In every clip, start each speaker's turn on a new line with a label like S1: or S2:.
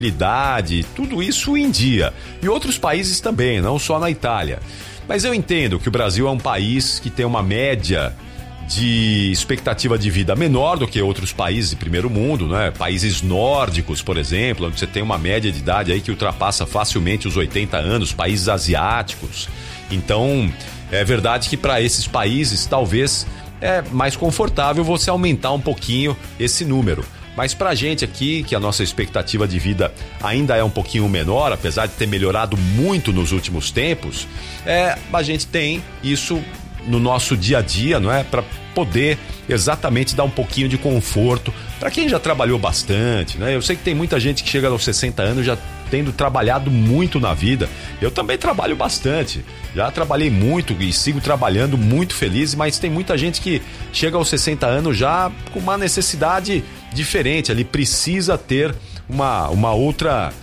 S1: tudo isso em dia. E outros países também, não só na Itália. Mas eu entendo que o Brasil é um país que tem uma média de expectativa de vida menor do que outros países de primeiro mundo, né? Países nórdicos, por exemplo, onde você tem uma média de idade aí que ultrapassa facilmente os 80 anos, países asiáticos. Então, é verdade que para esses países talvez é mais confortável você aumentar um pouquinho esse número. Mas pra gente aqui, que a nossa expectativa de vida ainda é um pouquinho menor, apesar de ter melhorado muito nos últimos tempos, a gente tem isso no nosso dia a dia, não é? Para poder exatamente dar um pouquinho de conforto para quem já trabalhou bastante, né? Eu sei que tem muita gente que chega aos 60 anos já tendo trabalhado muito na vida. Eu também trabalho bastante, já trabalhei muito e sigo trabalhando muito feliz, mas tem muita gente que chega aos 60 anos já com uma necessidade diferente, ele precisa ter uma outra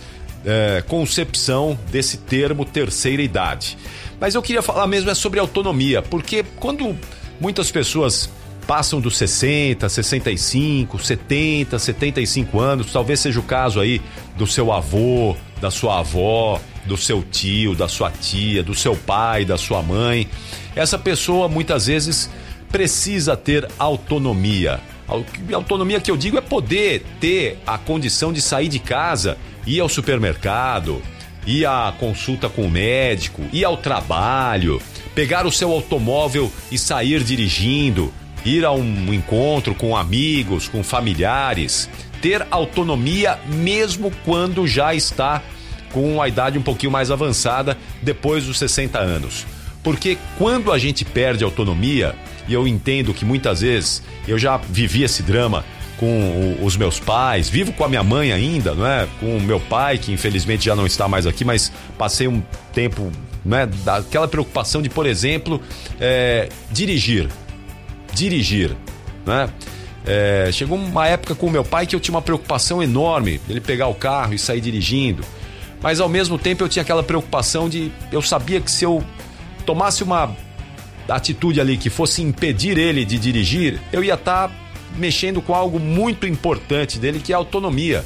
S1: concepção desse termo terceira idade. Mas eu queria falar mesmo sobre autonomia, porque quando muitas pessoas passam dos 60, 65, 70, 75 anos, talvez seja o caso aí do seu avô, da sua avó, do seu tio, da sua tia, do seu pai, da sua mãe. Essa pessoa muitas vezes precisa ter autonomia. A autonomia que eu digo é poder ter a condição de sair de casa, ir ao supermercado, ir à consulta com o médico, ir ao trabalho, pegar o seu automóvel e sair dirigindo, ir a um encontro com amigos, com familiares, ter autonomia mesmo quando já está com a idade um pouquinho mais avançada, depois dos 60 anos. Porque quando a gente perde autonomia, e eu entendo que muitas vezes eu já vivi esse drama com os meus pais, vivo com a minha mãe ainda, não é? Com o meu pai, que infelizmente já não está mais aqui, mas passei um tempo, não é? Daquela preocupação de, por exemplo, dirigir, né? Chegou uma época com o meu pai que eu tinha uma preocupação enorme, ele pegar o carro e sair dirigindo, mas ao mesmo tempo eu tinha aquela preocupação eu sabia que se eu tomasse uma atitude ali que fosse impedir ele de dirigir, eu ia estar mexendo com algo muito importante dele, que é a autonomia.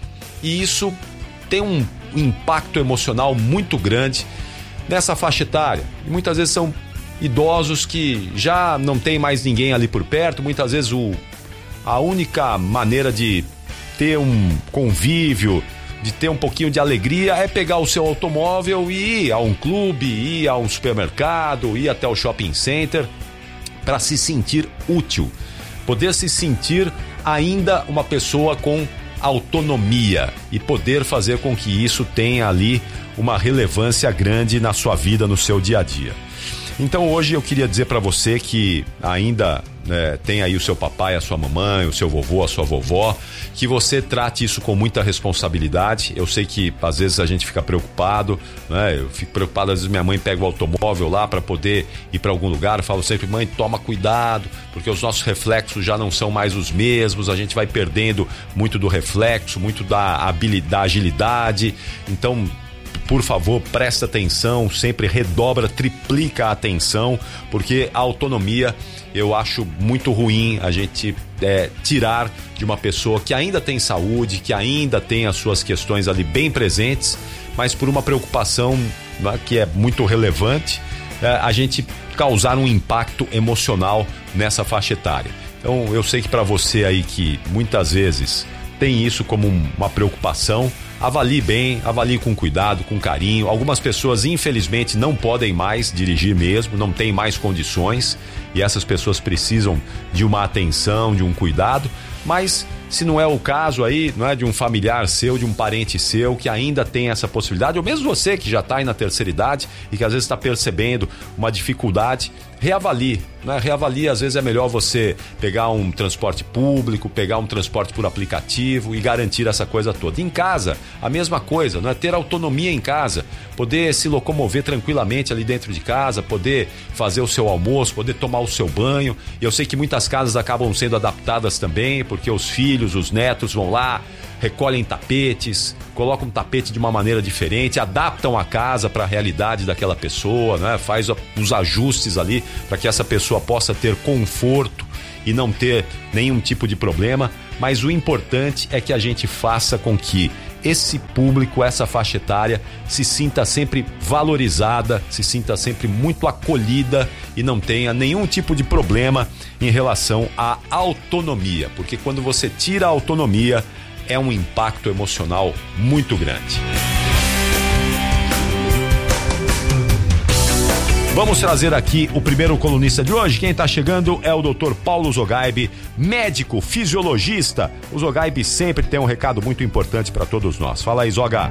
S1: E isso tem um impacto emocional muito grande nessa faixa etária. E muitas vezes são idosos que já não tem mais ninguém ali por perto, muitas vezes a única maneira de ter um convívio, de ter um pouquinho de alegria é pegar o seu automóvel e ir a um clube, ir a um supermercado, ir até o shopping center para se sentir útil, poder se sentir ainda uma pessoa com autonomia e poder fazer com que isso tenha ali uma relevância grande na sua vida, no seu dia a dia. Então hoje eu queria dizer para você que ainda tem aí o seu papai, a sua mamãe, o seu vovô, a sua vovó, que você trate isso com muita responsabilidade. Eu sei que às vezes a gente fica preocupado, né? Eu fico preocupado, às vezes minha mãe pega o automóvel lá para poder ir para algum lugar, eu falo sempre, mãe, toma cuidado, porque os nossos reflexos já não são mais os mesmos, a gente vai perdendo muito do reflexo, muito da agilidade. Então, por favor, presta atenção, sempre redobra, triplica a atenção, porque a autonomia eu acho muito ruim a gente tirar de uma pessoa que ainda tem saúde, que ainda tem as suas questões ali bem presentes, mas por uma preocupação, né, que é muito relevante, a gente causar um impacto emocional nessa faixa etária. Então eu sei que para você aí que muitas vezes tem isso como uma preocupação, avalie bem, avalie com cuidado, com carinho. Algumas pessoas infelizmente não podem mais dirigir mesmo, não têm mais condições, e essas pessoas precisam de uma atenção, de um cuidado, mas se não é o caso aí, não é, de um familiar seu, de um parente seu que ainda tem essa possibilidade, ou mesmo você que já está aí na terceira idade e que às vezes está percebendo uma dificuldade, reavalie, né? Reavalie, às vezes é melhor você pegar um transporte público, pegar um transporte por aplicativo e garantir essa coisa toda. Em casa, a mesma coisa, né? Ter autonomia em casa, poder se locomover tranquilamente ali dentro de casa, poder fazer o seu almoço, poder tomar o seu banho. E eu sei que muitas casas acabam sendo adaptadas também, porque os filhos, os netos vão lá, recolhem tapetes, colocam um tapete de uma maneira diferente, adaptam a casa para a realidade daquela pessoa, né? Faz os ajustes ali para que essa pessoa possa ter conforto e não ter nenhum tipo de problema, mas o importante é que a gente faça com que esse público, essa faixa etária, se sinta sempre valorizada, se sinta sempre muito acolhida e não tenha nenhum tipo de problema em relação à autonomia, porque quando você tira a autonomia, é um impacto emocional muito grande. Vamos trazer aqui o primeiro colunista de hoje. Quem está chegando é o Dr. Paulo Zogaibe, médico, fisiologista. O Zogaibe sempre tem um recado muito importante para todos nós. Fala aí, Zoga.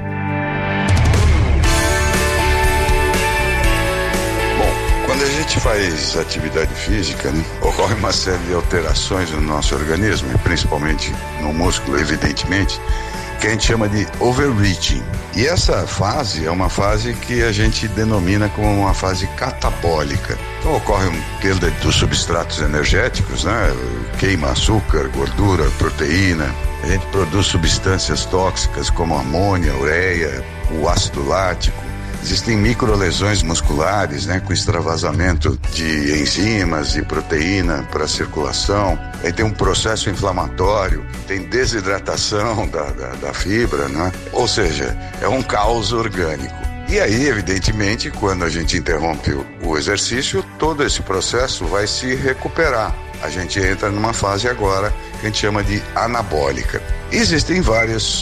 S2: Bom, quando a gente faz atividade física, né, ocorre uma série de alterações no nosso organismo, e principalmente no músculo, evidentemente, que a gente chama de overreaching. E essa fase é uma fase que a gente denomina como uma fase catabólica. Então ocorre uma perda dos substratos energéticos, né? Queima açúcar, gordura, proteína. A gente produz substâncias tóxicas como amônia, ureia, o ácido lático. Existem microlesões musculares, né, com extravasamento de enzimas e proteína para a circulação. Aí tem um processo inflamatório, tem desidratação da fibra, né? Ou seja, é um caos orgânico. E aí, evidentemente, quando a gente interrompe o exercício, todo esse processo vai se recuperar. A gente entra numa fase agora que a gente chama de anabólica. Existem várias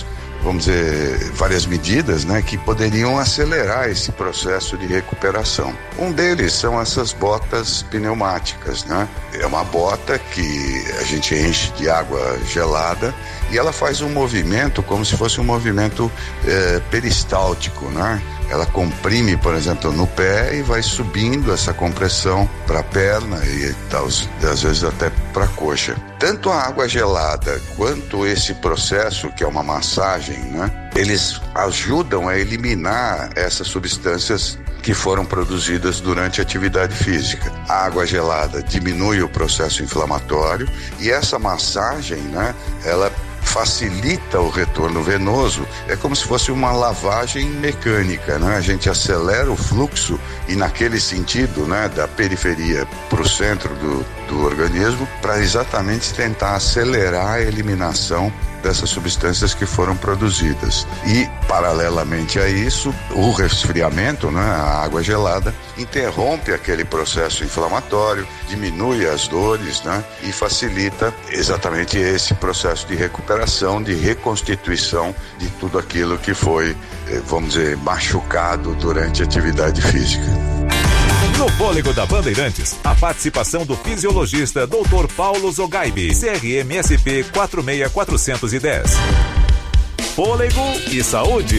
S2: medidas, né, que poderiam acelerar esse processo de recuperação. Um deles são essas botas pneumáticas, né? É uma bota que a gente enche de água gelada e ela faz um movimento como se fosse um movimento peristáltico, né? Ela comprime, por exemplo, no pé e vai subindo essa compressão para a perna e às vezes até para a coxa. Tanto a água gelada quanto esse processo, que é uma massagem, né? Eles ajudam a eliminar essas substâncias que foram produzidas durante a atividade física. A água gelada diminui o processo inflamatório e essa massagem, né? Ela facilita o retorno venoso, é como se fosse uma lavagem mecânica, né? A gente acelera o fluxo e naquele sentido, né, da periferia para o centro do organismo, para exatamente tentar acelerar a eliminação dessas substâncias que foram produzidas. E, paralelamente a isso, o resfriamento, né, a água gelada, interrompe aquele processo inflamatório, diminui as dores, né, e facilita exatamente esse processo de recuperação, de reconstituição de tudo aquilo que foi, vamos dizer, machucado durante a atividade física.
S3: No Fôlego da Bandeirantes, a participação do fisiologista Dr. Paulo Zogaibe, CRM-SP 46410. Fôlego e saúde.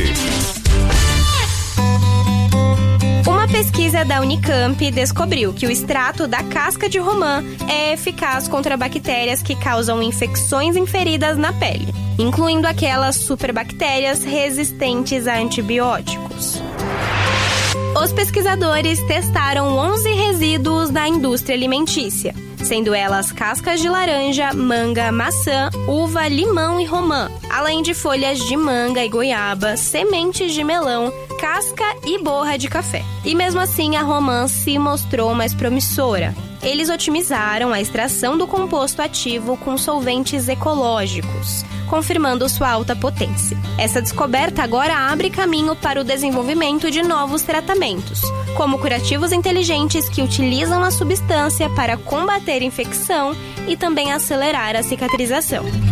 S4: Uma pesquisa da Unicamp descobriu que o extrato da casca de romã é eficaz contra bactérias que causam infecções em feridas na pele, incluindo aquelas superbactérias resistentes a antibióticos. Os pesquisadores testaram 11 resíduos da indústria alimentícia, sendo elas cascas de laranja, manga, maçã, uva, limão e romã, além de folhas de manga e goiaba, sementes de melão, casca e borra de café. E mesmo assim, a romã se mostrou mais promissora. Eles otimizaram a extração do composto ativo com solventes ecológicos, confirmando sua alta potência. Essa descoberta agora abre caminho para o desenvolvimento de novos tratamentos, como curativos inteligentes que utilizam a substância para combater infecção e também acelerar a cicatrização.